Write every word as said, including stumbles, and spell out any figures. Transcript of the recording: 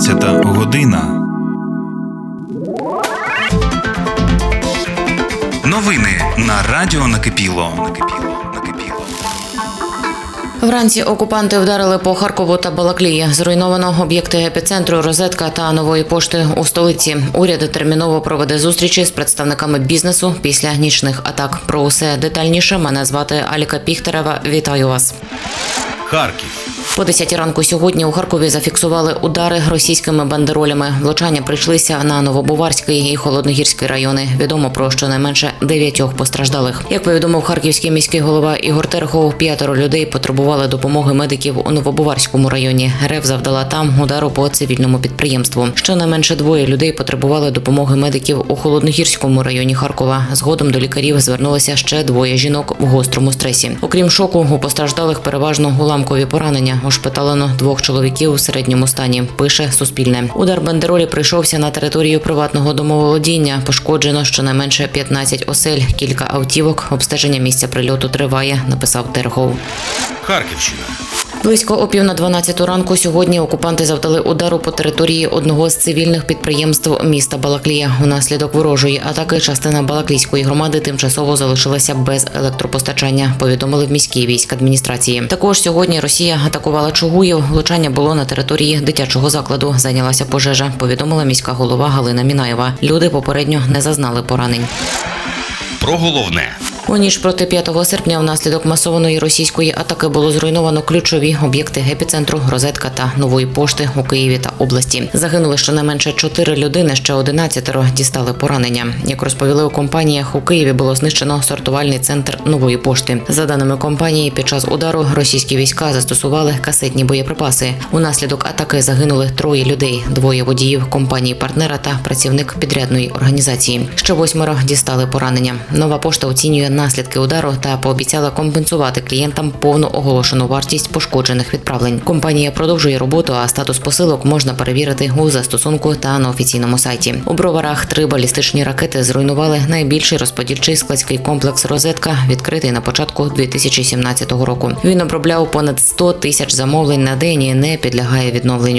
дванадцята година. Новини на радіо Накипіло. Вранці окупанти вдарили по Харкову та Балаклії. Зруйновано об'єкти епіцентру, розетка та нової пошти у столиці. Уряд терміново проведе зустрічі з представниками бізнесу після нічних атак. Про усе детальніше мене звати Аліка Піхтерева. Вітаю вас. Харків. По десятій ранку сьогодні у Харкові зафіксували удари російськими бандеролями. Влучання прийшлися на Новобуварський і Холодногірський райони. Відомо про щонайменше дев'ятьох постраждалих. Як повідомив харківський міський голова Ігор Терехов, п'ятеро людей потребували допомоги медиків у Новобуварському районі. РФ завдала там удару по цивільному підприємству. Щонайменше двоє людей потребували допомоги медиків у Холодногірському районі Харкова. Згодом до лікарів звернулися ще двоє жінок в гострому стресі. Окрім шоку, у постраждалих переважно уламкові поранення. Ушпиталено двох чоловіків у середньому стані, пише Суспільне. Удар бандеролі прийшовся на територію приватного домоволодіння. Пошкоджено щонайменше п'ятнадцять осель, кілька автівок. Обстеження місця прильоту триває, написав Терехов. Харківщина. Близько о пів на дванадцяту ранку сьогодні окупанти завдали удару по території одного з цивільних підприємств міста Балаклія. Унаслідок ворожої атаки частина Балаклійської громади тимчасово залишилася без електропостачання, повідомили в міській військадміністрації. Також сьогодні Росія атакувала Чугуїв. Влучання було на території дитячого закладу. Зайнялася пожежа, повідомила міська голова Галина Мінаєва. Люди попередньо не зазнали поранень. Про головне. У ніч проти п'ятого серпня внаслідок масованої російської атаки було зруйновано ключові об'єкти епіцентру, розетка та нової пошти у Києві та області. Загинули щонайменше чотири людини, ще одинадцятеро дістали поранення. Як розповіли у компаніях, у Києві було знищено сортувальний центр нової пошти. За даними компанії, під час удару російські війська застосували касетні боєприпаси. Унаслідок атаки загинули троє людей, двоє водіїв компанії-партнера та працівник підрядної організації. Ще восьмеро дістали поранення. Нова пошта оцінює наслідки удару та пообіцяла компенсувати клієнтам повну оголошену вартість пошкоджених відправлень. Компанія продовжує роботу, а статус посилок можна перевірити у застосунку та на офіційному сайті. У Броварах три балістичні ракети зруйнували найбільший розподільчий складський комплекс «Розетка», відкритий на початку дві тисячі сімнадцятого року. Він обробляв понад сто тисяч замовлень на день і не підлягає відновленню.